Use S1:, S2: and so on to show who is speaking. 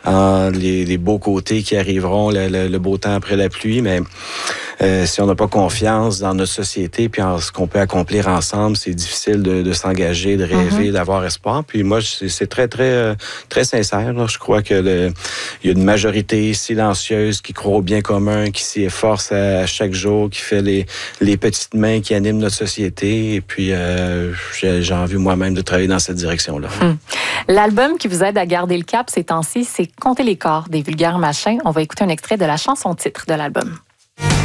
S1: les beaux côtés qui arriveront, le beau temps après la pluie, mais si on n'a pas confiance dans notre société puis en ce qu'on peut accomplir ensemble, c'est difficile de s'engager, de rêver, d'avoir espoir. Puis moi, c'est très, très, très sincère. Là. Je crois que il y a une majorité silencieuse qui croit au bien commun, qui s'y efforce à chaque jour, qui fait les petites mains qui animent notre société. Et puis, j'ai envie moi-même de travailler dans cette direction-là.
S2: L'album qui vous aide à garder le cap ces temps-ci, c'est Compter les corps des Vulgaires Machins. On va écouter un extrait de la chanson titre de l'album.